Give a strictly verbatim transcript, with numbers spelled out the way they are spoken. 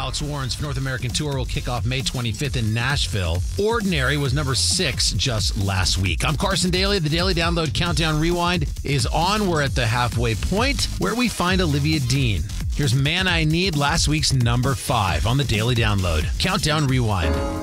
Alex Warren's North American Tour will kick off May twenty-fifth in Nashville. Ordinary was number six just last week. I'm Carson Daly. The Daily Download Countdown Rewind is on. We're at the halfway point where we find Olivia Dean. Here's Man I Need, last week's number five on the Daily Download. Countdown Rewind.